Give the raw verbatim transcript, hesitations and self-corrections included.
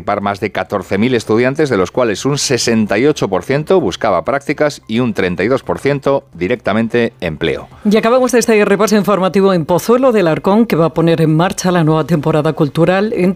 participar más de catorce mil estudiantes, de los cuales un sesenta y ocho por ciento buscaba prácticas y un treinta y dos por ciento directamente empleo. Y acabamos de este repaso informativo en Pozuelo del Arcón, que va a poner en marcha la nueva temporada cultural en